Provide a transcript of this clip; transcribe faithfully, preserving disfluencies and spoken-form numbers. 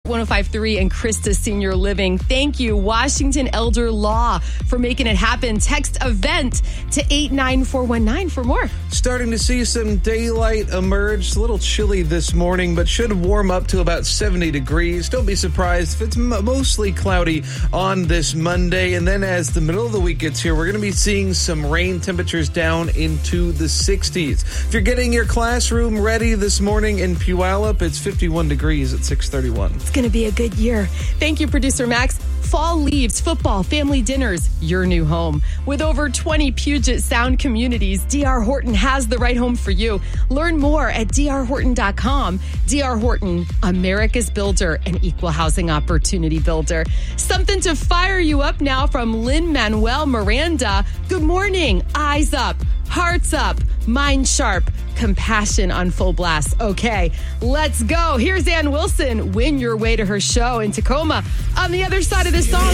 one oh five point three and Krista Senior Living. Thank you, Washington Elder Law, for making it happen. Text EVENT to eight nine four one nine for more. Starting to see some daylight emerge. It's a little chilly this morning, but should warm up to about seventy degrees. Don't be surprised if it's m- mostly cloudy on this Monday. And then as the middle of the week gets here, we're going to be seeing some rain, temperatures down into the sixties. If you're getting your classroom ready this morning in Puyallup, it's fifty-one degrees at six thirty-one. It's going to be a good year. Thank you, Producer Max. Fall leaves, football, family dinners, your new home. With over twenty Puget Sound communities, D R. Horton has the right home for you. Learn more at d r horton dot com. D R. Horton, America's builder and equal housing opportunity builder. Something to fire you up now from Lin-Manuel Miranda. Good morning. Eyes up, hearts up, mind sharp, compassion on full blast. Okay, let's go. Here's Ann Wilson. Win your way to her show in Tacoma. On the other side of the song,